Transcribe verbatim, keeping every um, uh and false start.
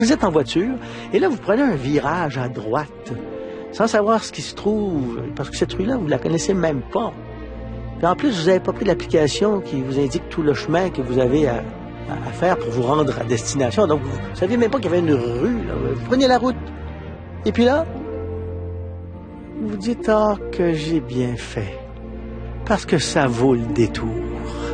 Vous êtes en voiture et là, vous prenez un virage à droite sans savoir ce qui se trouve, parce que cette rue-là, vous la connaissez même pas. Puis en plus, vous n'avez pas pris l'application qui vous indique tout le chemin que vous avez à, à, à faire pour vous rendre à destination. Donc, vous ne saviez même pas qu'il y avait une rue. Là. Vous prenez la route. Et puis là, vous vous dites, ah, que j'ai bien fait. Parce que ça vaut le détour.